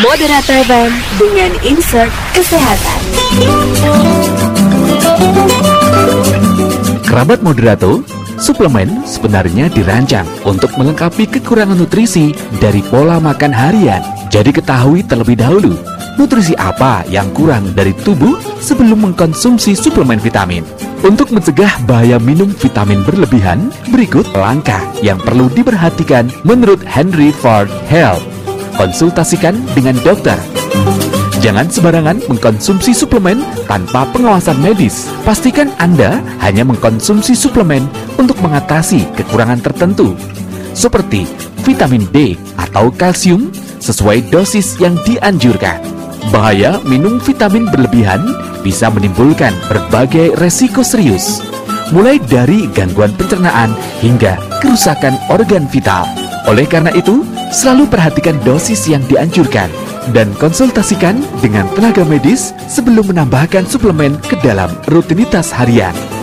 Moderator BEM dengan insert kesehatan. Kerabat Moderato, suplemen sebenarnya dirancang untuk melengkapi kekurangan nutrisi dari pola makan harian. Jadi ketahui terlebih dahulu, nutrisi apa yang kurang dari tubuh sebelum mengkonsumsi suplemen vitamin. Untuk mencegah bahaya minum vitamin berlebihan, berikut langkah yang perlu diperhatikan menurut Henry Ford Health. Konsultasikan dengan dokter. Jangan sembarangan mengkonsumsi suplemen tanpa pengawasan medis. Pastikan Anda hanya mengkonsumsi suplemen untuk mengatasi kekurangan tertentu, seperti vitamin D atau kalsium sesuai dosis yang dianjurkan. Bahaya minum vitamin berlebihan bisa menimbulkan berbagai resiko serius, mulai dari gangguan pencernaan hingga kerusakan organ vital. Oleh karena itu, selalu perhatikan dosis yang dianjurkan dan konsultasikan dengan tenaga medis sebelum menambahkan suplemen ke dalam rutinitas harian.